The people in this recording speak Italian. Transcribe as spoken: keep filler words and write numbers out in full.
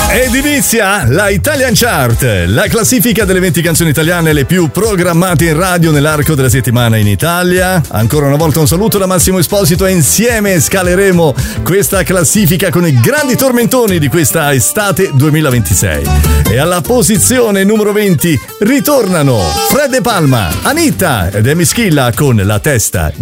Ed inizia la Italian Chart, la classifica delle venti canzoni italiane le più programmate in radio nell'arco della settimana in Italia. Ancora una volta un saluto da Massimo Esposito e insieme scaleremo questa classifica con i grandi tormentoni di questa estate duemilaventisei. E alla posizione numero venti ritornano Fred De Palma, Anitta ed Emi Schilla con La Testa